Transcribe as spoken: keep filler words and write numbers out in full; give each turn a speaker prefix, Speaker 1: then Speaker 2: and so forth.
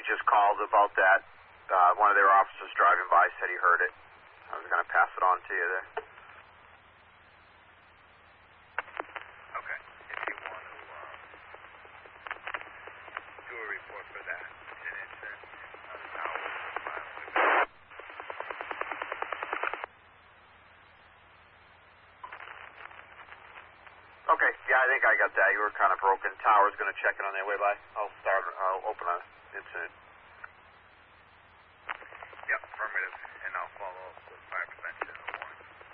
Speaker 1: just called about that. Uh, one of their officers driving by said he heard it. I was going to pass it on to you there.
Speaker 2: Okay. If you want to um, do a report for that, an incident on the tower,
Speaker 1: Okay, yeah, I think I got that. You were kind of broken. Tower's going to check it on their way by. I'll start, I'll open an incident.
Speaker 2: Yep, affirmative, and I'll follow up with fire.